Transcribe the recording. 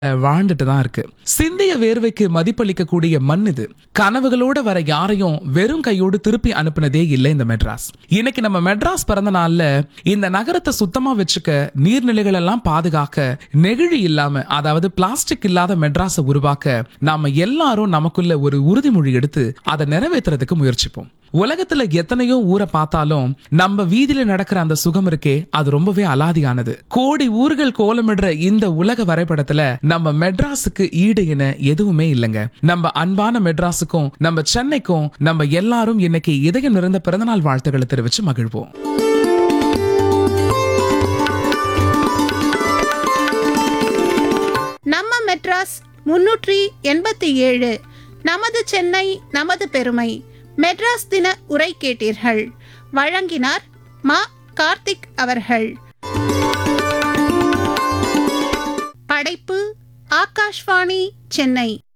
வாழ்ந்துட்டு தான் இருக்கு. சிந்திய வேர்வைக்கு மதிப்பளிக்கக்கூடிய மண் இது. கனவுகளோட வர யாரையும் வெறும் கையோடு திருப்பி அனுப்புனதே இல்லை இந்த மெட்ராஸ். இன்னைக்கு நம்ம மெட்ராஸ் பிறந்த நாள்ல இந்த நகரத்தை சுத்தமா வச்சுக்க, நீர்நிலைகள் எல்லாம் பாதுகாக்க, நெகிழி இல்லாம அதாவது பிளாஸ்டிக் இல்லாத மெட்ராஸை உருவாக்க நாம எல்லாரும் நமக்குள்ள ஒரு உறுதிமொழி எடுத்து அதை நிறைவேற்றுறதுக்கு முயற்சிப்போம். உலகத்துல எத்தனையோ ஊரை பார்த்தாலும் நம்ம வீதியில நடக்கிற அந்த சுகம் இருக்கே, அது ரொம்பவே அலாதியானது. கோடி ஊர்கள் கோலமிடுற இந்த உலக வரைபடத்துல நம்ம மெட்ராஸுக்கு ஈடு என எதுவுமே இல்லைங்க. நம்ம அன்பான மெட்ராஸுக்கும் நம்ம சென்னைக்கும் நம்ம எல்லாரும் இன்னைக்கு இதயம் நிறைந்த பிறந்தநாள் வாழ்த்துக்களை தெரிவிச்சு மகிழ்வோம். நம்ம மெட்ராஸ் 387 நமது சென்னை நமது பெருமை மெட்ராஸ் தின உரை கேட்டீர்கள். வழங்கினார் மா. கார்த்திக் அவர்கள். படைப்பு ஆகாஷ்வாணி சென்னை.